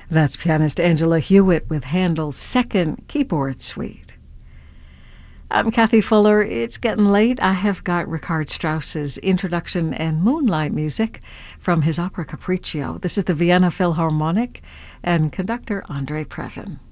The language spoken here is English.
That's pianist Angela Hewitt with Handel's Second Keyboard Suite. I'm Kathy Fuller. It's getting late. I have got Richard Strauss's Introduction and Moonlight music from his opera Capriccio. This is the Vienna Philharmonic and conductor Andre Previn.